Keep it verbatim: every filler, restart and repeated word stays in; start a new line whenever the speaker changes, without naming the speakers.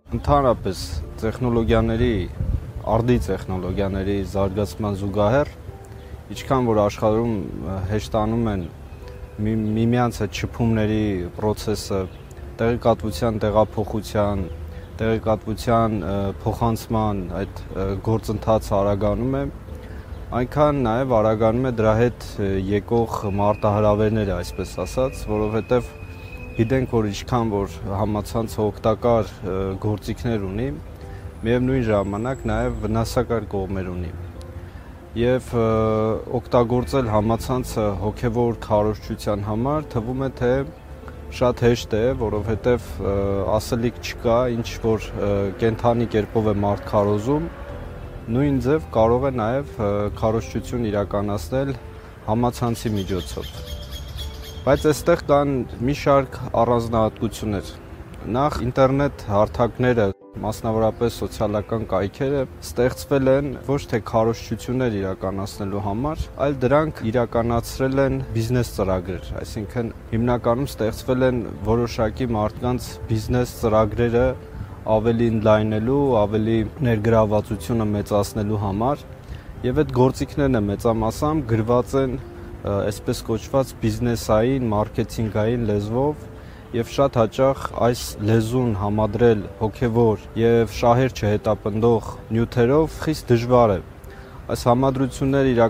Ընդհանրապես տեխնոլոգիաների, արդի տեխնոլոգիաների զարգացման զուգահեռ, ինչքան որ աշխարհում հեշտանում են միմյանց հետ շփումների process-ը, տեղեկատվության տեղափոխության, տեղեկատվության փոխանցման այդ գործընթացը արագանում է, այնքան նաև արագանում է դրա հետ եկող մարտահրավերները, այսպես ասած, որովհետև գիտենք, որ ինչքան որ համացանցը օգտակար գործիքներ ունի, միևնույն ժամանակ նաև վնասակար կողմեր ունի։ Եվ օգտագործել համացանցը հոգևոր քարոզչության համար թվում է, թե շատ հեշտ է, որովհետև ասելիք չկա, ինչ որ կենդանի կերպով է մարդ քարոզում, նույն ձև կարող է նաև քարոզչություն իրականացնել համացանցի միջոցով։ Բայց այստեղ կան մի շարք առանձնահատկություններ։ Նախ ինտերնետ հարթակները, մասնավորապես սոցիալական կայքերը ստեղծվել են ոչ թե քարոզչություններ իրականացնելու համար, այլ դրանք իրականացրել են բիզնես ծրագրեր, այսինքն հիմնականում ստեղծվել են որոշակի մարդկանց բիզնես ծրագրերը ավելի ընդլայնելու, ավելի ներգրավվածությունը մեծացնելու համար, եւ այդ գործիքներն մեծամասամբ գրված են այսպես կոչված բիզնեսային, մարքեթինգային լեզվով եւ շատ հաճախ այս լեզուն համադրել հոգեվոր եւ շահեր չհետապնդող նյութերով խիստ դժվար է։ Այս համադրությունները